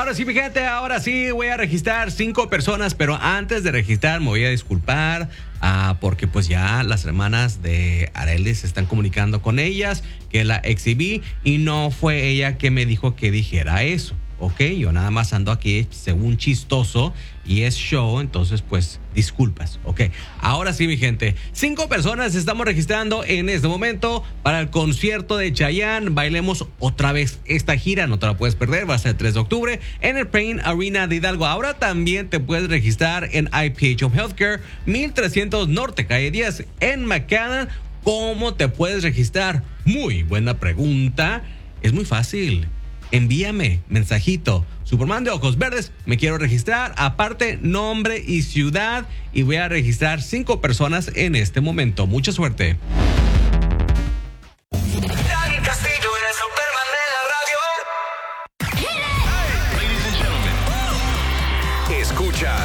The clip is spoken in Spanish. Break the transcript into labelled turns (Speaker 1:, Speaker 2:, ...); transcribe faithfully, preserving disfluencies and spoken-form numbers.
Speaker 1: Ahora sí, mi gente, ahora sí voy a registrar cinco personas, pero antes de registrar me voy a disculpar ah, porque pues ya las hermanas de Arely se están comunicando con ellas, que la exhibí y no fue ella que me dijo que dijera eso. Ok, yo nada más ando aquí según chistoso y es show, entonces pues disculpas, ok. Ahora sí, mi gente, cinco personas estamos registrando en este momento para el concierto de Chayanne. Bailemos otra vez esta gira, no te la puedes perder, va a ser el tres de octubre en el Pain Arena de Hidalgo. Ahora también te puedes registrar en I P H Home Healthcare, mil trescientos Norte, calle diez en McAllen. ¿Cómo te puedes registrar? Muy buena pregunta, es muy fácil. Envíame mensajito. Superman de ojos verdes, me quiero registrar. Aparte, nombre y ciudad. Y voy a registrar cinco personas en este momento. Mucha suerte.
Speaker 2: Escucha